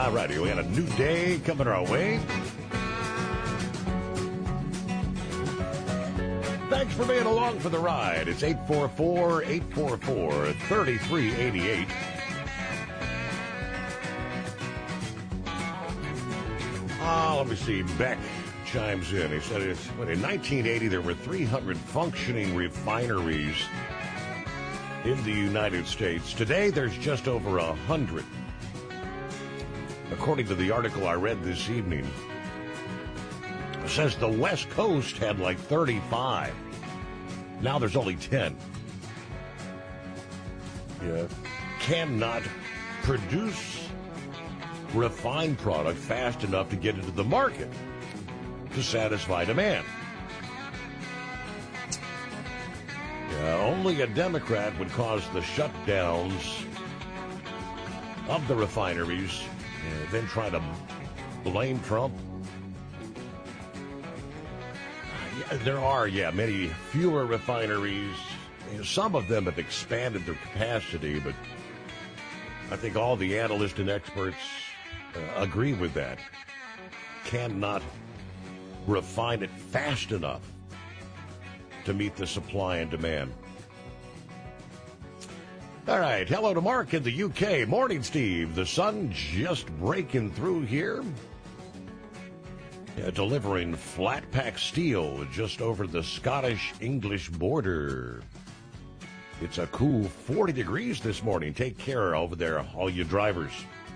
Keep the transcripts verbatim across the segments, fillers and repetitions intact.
All righty, we got a new day coming our way. Thanks for being along for the ride. It's eight four four, eight four four, three three eight eight. Ah, let me see. Beck chimes in. He said it's, what, in nineteen eighty there were three hundred functioning refineries in the United States. Today there's just over one hundred. According to the article I read this evening, it says the West Coast had like thirty-five. Now there's only ten. Yeah. Cannot produce refined product fast enough to get into the market to satisfy demand. Yeah, only a Democrat would cause the shutdowns of the refineries and then try to blame Trump. Uh, yeah, there are, yeah, many fewer refineries. You know, some of them have expanded their capacity, but I think all the analysts and experts uh, agree with that. Cannot refine it fast enough to meet the supply and demand. All right, hello to Mark in the U K. Morning, Steve. The sun just breaking through here. Yeah, delivering flat pack steel just over the Scottish-English border. It's a cool forty degrees this morning. Take care over there, all you drivers.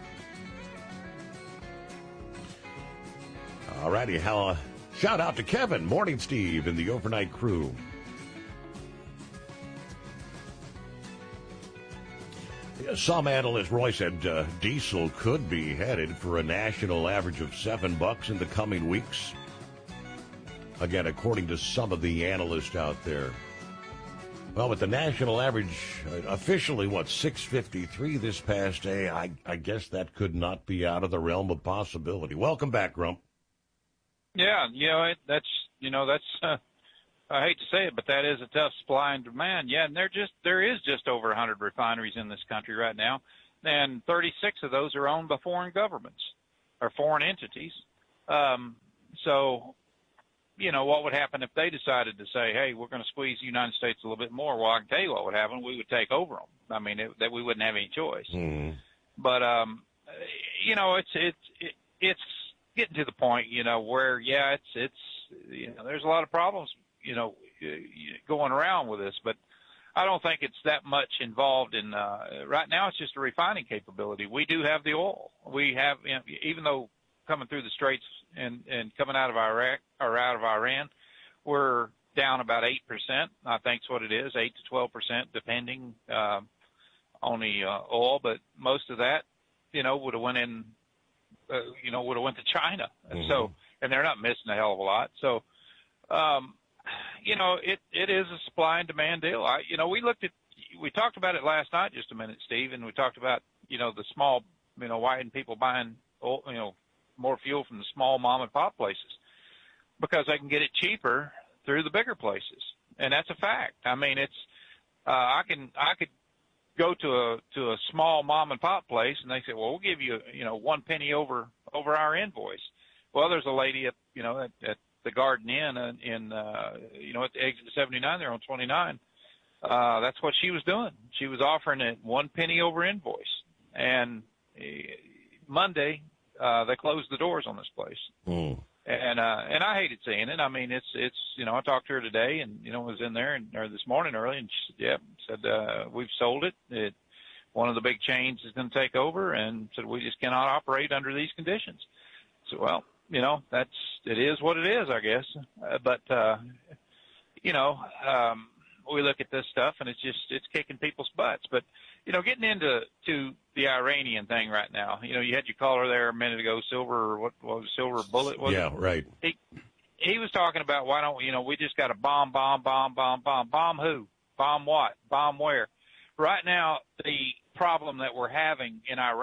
All righty, how, shout out to Kevin. Morning, Steve, and the overnight crew. Some analyst, Roy, said uh, diesel could be headed for a national average of seven bucks in the coming weeks. Again, according to some of the analysts out there. Well, with the national average uh, officially, what, six fifty-three this past day, I, I guess that could not be out of the realm of possibility. Welcome back, Grump. Yeah, you know, it, that's, you know, that's, uh, I hate to say it, but that is a tough supply and demand. Yeah, and there just there is just over one hundred refineries in this country right now, and thirty-six of those are owned by foreign governments or foreign entities. Um, so, you know, what would happen if they decided to say, hey, we're going to squeeze the United States a little bit more? Well, I can tell you what would happen. We would take over them. I mean, it, that we wouldn't have any choice. Mm. But, um, you know, it's it's it, it's getting to the point, you know, where, yeah, it's, it's you know, there's a lot of problems, you know, going around with this, but I don't think it's that much involved in, uh, right now it's just a refining capability. We do have the oil. We have, you know, even though coming through the Straits and, and coming out of Iraq or out of Iran, we're down about eight percent. I think it's what it is, eight to twelve percent, depending, uh, on the, uh, oil, but most of that, you know, would have went in, uh, you know, would have went to China. And mm-hmm. so, and they're not missing a hell of a lot. So, um, you know, it, it is a supply and demand deal. I, you know, we looked at, we talked about it last night just a minute, Steve, and we talked about, you know, the small, you know, why aren't people buying, oil, you know, more fuel from the small mom and pop places? Because they can get it cheaper through the bigger places. And that's a fact. I mean, it's, uh, I can, I could go to a, to a small mom and pop place and they say, well, we'll give you, you know, one penny over, over our invoice. Well, there's a lady at, you know, at, at the Garden Inn in, in uh, you know, at the exit seventy-nine there on twenty-nine. Uh, that's what she was doing. She was offering it one penny over invoice. And uh, Monday, uh, they closed the doors on this place. Mm. And, uh, and I hated seeing it. I mean, it's, it's, you know, I talked to her today and, you know, was in there and, or this morning early and she said, yeah, said, uh, we've sold it. It, one of the big chains is going to take over and said, we just cannot operate under these conditions. So, well, you know, that's, it is what it is, I guess. Uh, but, uh, you know, um, we look at this stuff and it's just, it's kicking people's butts. But, you know, getting into, to the Iranian thing right now, you know, you had your caller there a minute ago, Silver, what, what was it, Silver Bullet? Was yeah, it? right. He, he was talking about why don't, you know, we just got to bomb, bomb, bomb, bomb, bomb, bomb who? Bomb what? Bomb where? Right now, the problem that we're having in Iran